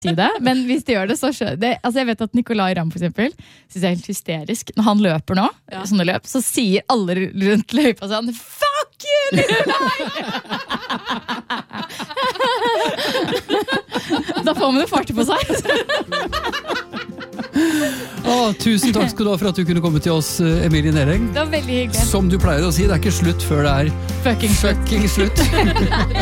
si det, men hvis de gjør det, så skjønner det. Altså jeg vet at Nicolai Ramm for eksempel, synes jeg er helt hysterisk. Når han løper nå, sånne løp, så sier alle rundt løypa sånn, fuck you, Nicolai! Da får man jo fart på seg. Tusen takk skal du ha for at du kunne komme til oss, Emilie Næreng. Det var veldig hyggelig. Som du pleier å si, det er ikke slutt før det er fucking slutt.